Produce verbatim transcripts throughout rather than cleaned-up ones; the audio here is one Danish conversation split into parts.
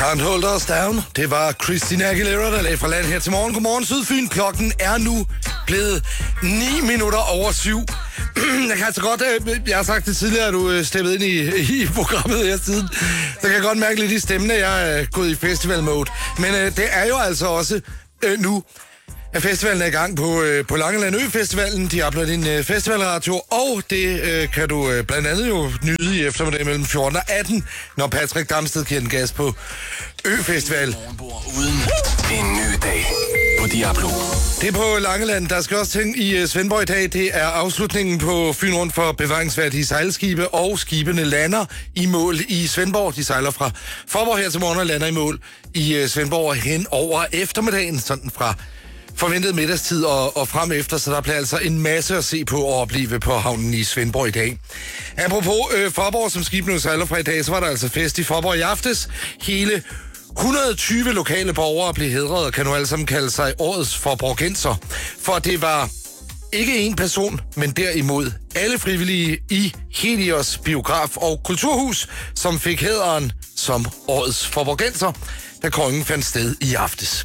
Can't Hold Us Down. Det var Christina Aguilera, der lagde fra land her til morgen. Godmorgen, Sydfyn. Klokken er nu blevet ni minutter over syv. Jeg kan altså godt, jeg har sagt det tidligere, at du steppede ind i, i programmet her siden. Så kan jeg godt mærke lidt i stemmen, at jeg er gået i festival-mode. Men øh, det er jo altså også øh, nu, at festivalen er i gang på, øh, på Langeland Ø-festivalen. De har din øh, festivalradio, og det øh, kan du øh, blandt andet jo nyde i eftermiddag mellem fjorten og atten, når Patrick Damsted giver den gas på Ø-festival. Uden en ny dag på Diablo. Det er på Langeland. Der skal også ting i uh, Svendborg i dag. Det er afslutningen på Fyn Rundt for bevaringsværdige sejlskibe, og skibene lander i mål i Svendborg. De sejler fra Faaborg her til morgen og lander i mål i uh, Svendborg hen over eftermiddagen, sådan fra forventet middagstid og, og frem efter, så der bliver altså en masse at se på og opleve på havnen i Svendborg i dag. Apropos øh, Faaborg, som skibene sejler fra i dag, så var der altså fest i Faaborg i aftes. Hele et hundrede og tyve lokale borgere blev hædret og kan nu alle sammen kalde sig årets Faaborgenser. For det var ikke en person, men derimod alle frivillige i Helios Biograf og Kulturhus, som fik hæderen som årets Faaborgenser, da kongen fandt sted i aftes.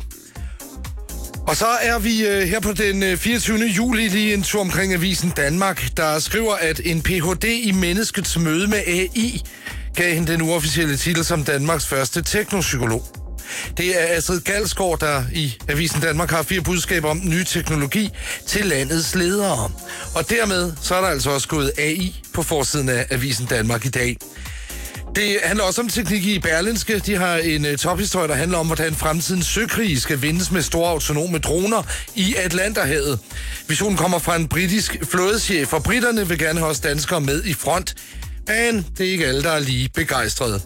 Og så er vi øh, her på den øh, fireogtyvende juli lige en tur omkring Avisen Danmark, der skriver, at en P H D i menneskets møde med A I gav hende den uofficielle titel som Danmarks første teknopsykolog. Det er Astrid Galsgaard, der i Avisen Danmark har fire budskaber om ny teknologi til landets ledere. Og dermed så er der altså også gået A I på forsiden af Avisen Danmark i dag. Det handler også om teknik i Berlingske. De har en uh, tophistorie, der handler om, hvordan fremtidens søkrig skal vindes med store autonome droner i Atlanterhavet. Visionen kommer fra en britisk flådechef, og britterne vil gerne have os danskere med i front. Men det er ikke alle, der er lige begejstrede.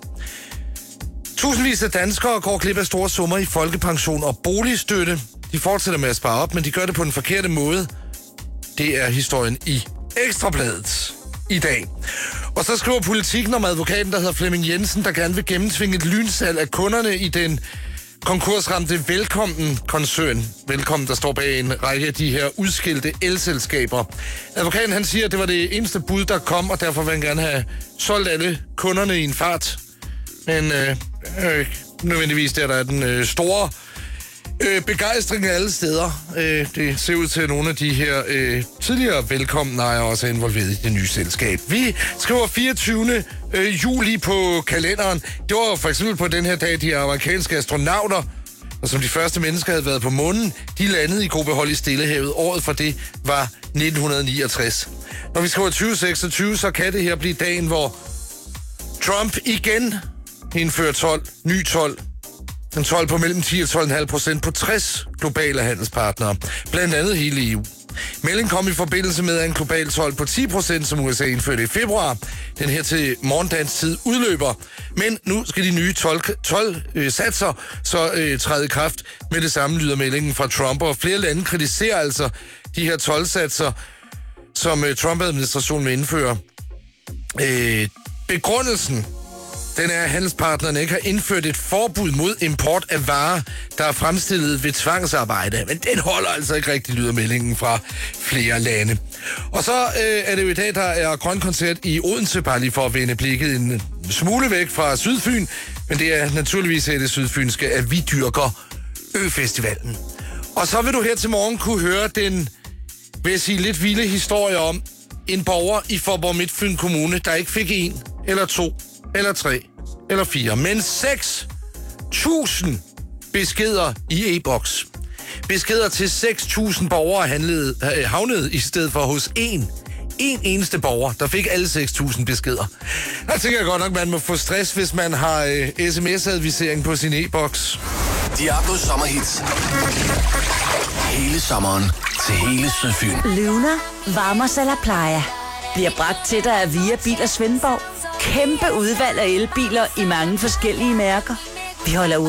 Tusindvis af danskere går glip af store summer i folkepension og boligstøtte. De fortsætter med at spare op, men de gør det på den forkerte måde. Det er historien i Ekstrabladet i dag. Og så skriver Politikken om advokaten, der hedder Flemming Jensen, der gerne vil gennemtvinge et lynsalg af kunderne i den konkursramte Velkommen-koncern. Velkommen, der står bag en række af de her udskilte elselskaber. Advokaten, han siger, at det var det eneste bud, der kom, og derfor vil han gerne have solgt alle kunderne i en fart. Men øh, øh, nødvendigvis der, der er den øh, store øh, begejstring af alle steder. Øh, det ser ud til, at nogle af de her øh, tidligere Velkommen-ejere også er involveret i det nye selskab. Vi skriver fireogtyvende juli på kalenderen. Det var for eksempel på den her dag, de amerikanske astronauter, og som de første mennesker havde været på månen, de landede i god behold i Stillehavet. Året for det var nitten niogtres. Når vi skriver tyve seksogtyve, så kan det her blive dagen, hvor Trump igen indfører tolv, ny tolv. En tolv på mellem ti og tolv komma fem procent på tres globale handelspartnere, blandt andet hele E U. Meldingen kom i forbindelse med en global tolv på ti procent, som U S A indførte i februar. Den her til morgendagens tid udløber. Men nu skal de nye tolv, tolv øh, satser så øh, træde i kraft. Med det samme lyder meldingen fra Trump. Og flere lande kritiserer altså de her tolv satser, som øh, Trump-administrationen vil indføre. Øh, begrundelsen, den er, at handelspartnerne ikke har indført et forbud mod import af varer, der er fremstillet ved tvangsarbejde. Men den holder altså ikke rigtig, lyder meldingen fra flere lande. Og så øh, er det jo i dag, der er grøn koncert i Odense, bare lige for at vende blikket en smule væk fra Sydfyn. Men det er naturligvis af det sydfynske, at vi dyrker Ø-festivalen. Og så vil du her til morgen kunne høre den, vil jeg sige, lidt vilde historie om en borger i Faaborg Midtfyn Kommune, der ikke fik en eller to eller tre, eller fire, men seks tusind beskeder i e-boks. Beskeder til seks tusind borgere handlede, havnede i stedet for hos én. En eneste borger, der fik alle seks tusind beskeder. Der tænker jeg godt nok, man må få stress, hvis man har øh, sms-advisering på sin e-boks. Diablos sommerhits. Hele sommeren til hele Sydfyn. Luna, Varmers eller Playa bliver bragt til dig af Via Biler Svendborg. Kæmpe udvalg af elbiler i mange forskellige mærker. Vi holder